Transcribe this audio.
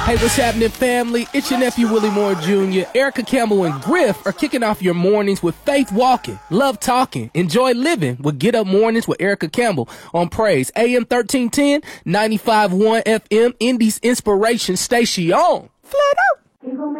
Hey, what's happening, family? It's your nephew, Willie Moore Jr. Erica Campbell and Griff are kicking off your mornings with Faith Walking, Love Talking, Enjoy Living with Get Up Mornings with Erica Campbell on Praise. AM 1310, 95.1 FM, Indy's Inspiration Station. Flat out.